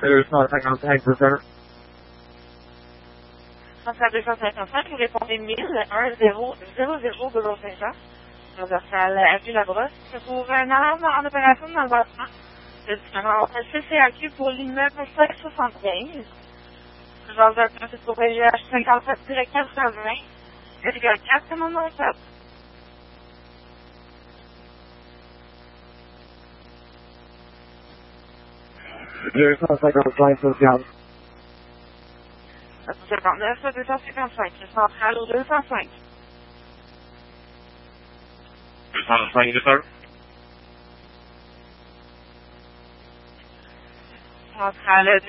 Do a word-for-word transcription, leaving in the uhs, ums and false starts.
deux cent cinquante-cinq, c'est ça? Centrale deux cent cinquante-cinq, vous répondez mille un zéro zéro zéro zéro cinq cents. Transversale avenue Labrosse. Pour un alarme en opération dans le bâtiment. Le numéro C C A Q pour l'immeuble cinq cent soixante-quinze. Genre de c'est pour G H cinquante-sept directeur cent vingt. Virgule quatre, c'est mon nom, ça. deux cent cinquante-cinq, social. deux cent cinquante-neuf, deux cent cinquante-cinq. Centrale au deux cent cinq. deux cent cinq, c'est ça? Centrale